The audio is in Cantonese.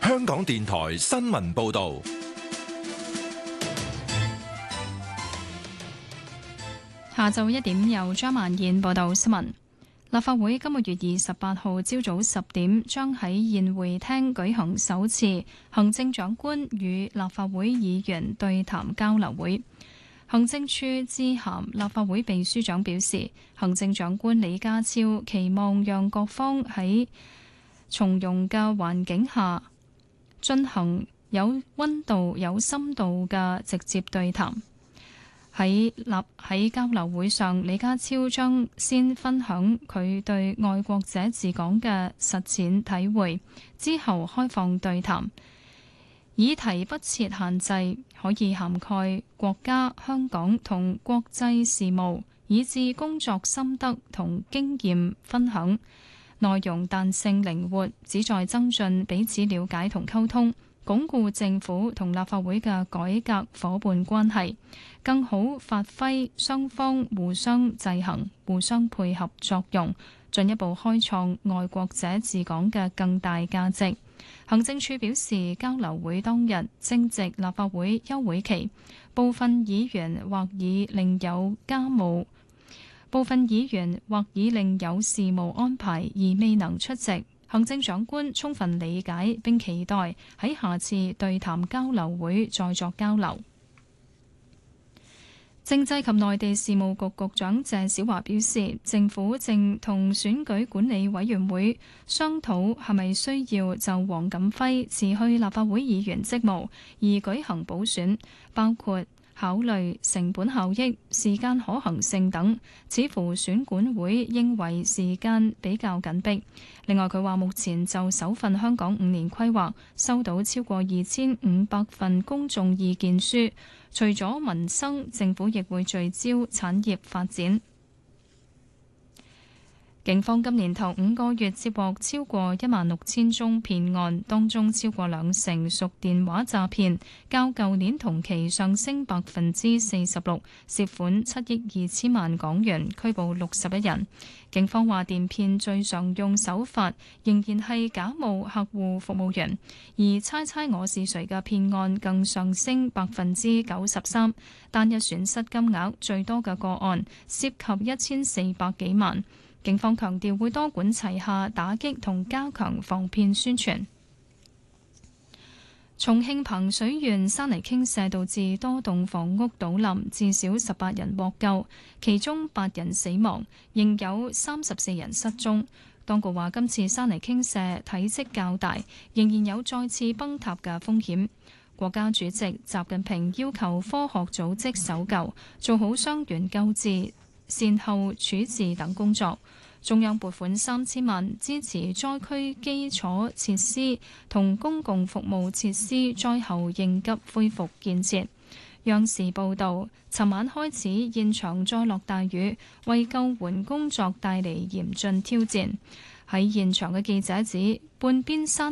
香港電台新聞報道。 下晝1點由張曼燕報道新聞。立法會今個月28號朝早10點將喺宴會廳舉行首次行政長官與立法會議員對談交流會。行政署致函立法會秘書長表示，行政長官李家超期望讓各方喺從容嘅環境下進行有溫度、有深度嘅直接對談。喺交流會上，李家超將先分享佢對愛國者治港嘅實踐體會，之後開放對談。議題不設限制，可以涵蓋國家、香港同國際事務，以至工作心得同經驗分享。內容彈性靈活，旨在增進彼此了解同溝通，鞏固政府同立法會嘅改革夥伴關係，更好發揮雙方互相制衡、互相配合作用，進一步開創愛國者治港嘅更大價值。行政署表示，交流會當日正值立法會休會期，部分議員或已另有事務安排而未能出席。行政長官充分理解並期待喺下次對談交流會再作交流。政制及內地事務局局長謝小華表示，政府正同選舉管理委員會商討係咪需要就黃錦輝辭去立法會議員職務而舉行補選，包括考慮成本效益、時間可行性等，似乎選管會認為時間比較緊迫。另外，佢話目前就首份香港5年規劃收到超過2500份公眾意見書，除咗民生，政府亦會聚焦產業發展。警方今年頭5個月接獲超過16000宗騙案，當中超過20%屬電話詐騙，較舊年同期上升46%，涉款7億2千萬港元，拘捕61人。警方話電騙最常用手法仍然係假冒客戶服務員，而猜猜我是誰嘅騙案更上升93%，單日損失金額最多嘅個案涉及1400幾萬。警方強調會多管齊下打擊同加強防騙宣傳。重慶彭水縣山泥傾瀉導致多棟房屋倒冧，至少18人獲救，其中8人死亡，仍有34人失蹤。當局話今次山泥傾瀉體積較大，仍然有再次崩塌嘅風險。國家主席習近平要求科學組織搜救，做好傷員救治、善後處置等工作。中央撥款3000萬支持災區基礎設施同公共服務設施災後應急恢復建設。央視報導，尋晚開始現場再落大雨，為救援工作帶嚟嚴峻挑戰。喺現場嘅記者指，半邊山